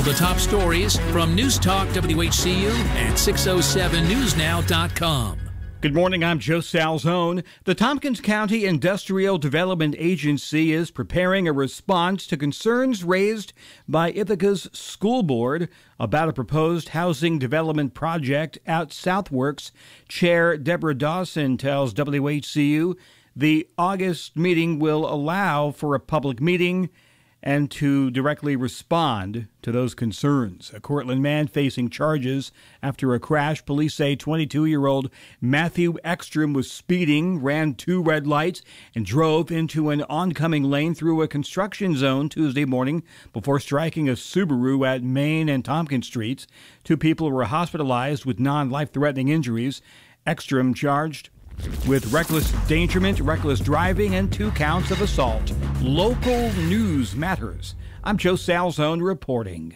the top stories from News Talk WHCU and 607newsnow.com. Good morning, I'm Joe Salzone. The Tompkins County Industrial Development Agency is preparing a response to concerns raised by Ithaca's school board about a proposed housing development project at Southworks. Chair Deborah Dawson tells WHCU the August meeting will allow for a public meeting and to directly respond to those concerns. A Cortland man facing charges after a crash. Police say 22-year-old Matthew Ekstrom was speeding, ran 2 red lights, and drove into an oncoming lane through a construction zone Tuesday morning before striking a Subaru at Main and Tompkins Streets. 2 people were hospitalized with non-life-threatening injuries. Ekstrom charged with reckless endangerment, reckless driving, and 2 counts of assault. Local news matters. I'm Joe Salzone reporting.